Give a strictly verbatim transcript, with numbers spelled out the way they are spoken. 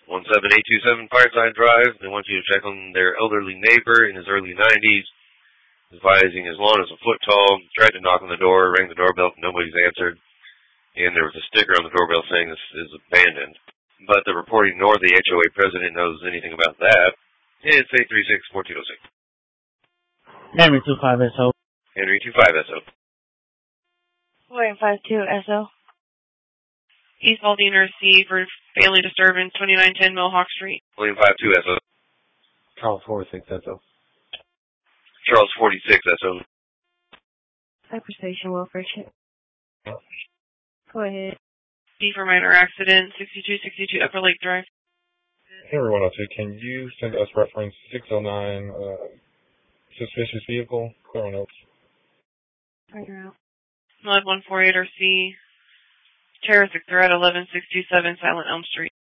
one seven eight two seven Fireside Drive. They want you to check on their elderly neighbor in his early nineties, advising his lawn is a foot tall. Tried to knock on the door, rang the doorbell, nobody's answered. And there was a sticker on the doorbell saying this is abandoned. But they're reporting nor the H O A president knows anything about that. It's eight three six, one four zero six. Henry two five S O. Henry two five S O. William five two S O. East Aldina C for family disturbance, twenty-nine ten Mohawk Street. William five two S O. Charles forty-six S O. Charles forty-six S O. Hyperstation welfare check. Go ahead. D for minor accident, sixty-two sixty-two Upper Lake Drive. Henry one oh two, can you send us reference six oh nine, uh, suspicious vehicle, clear on Oaks? Right around. eleven one four eight R C. Terrorist threat, eleven six two seven Silent Elm Street.